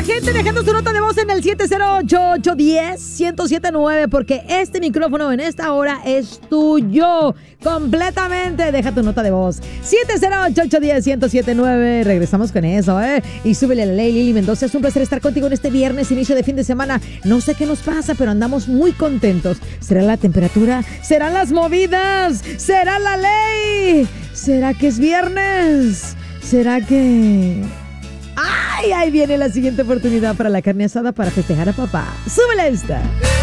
gente dejando su nota de voz en el 708-810-1079, porque este micrófono en esta hora es tuyo completamente. Deja tu nota de voz 708-810-1079. Regresamos con eso, y súbele a la ley. Lili Mendoza, es un placer estar contigo en este viernes, inicio de fin de semana. No sé qué nos pasa, pero andamos muy contentos. ¿Será la temperatura? ¿Serán las movidas? ¿Será la ley? ¿Será que es viernes? ¿Será que...? ¡Ay! Ahí viene la siguiente oportunidad para la carne asada para festejar a papá. ¡Súbele esta!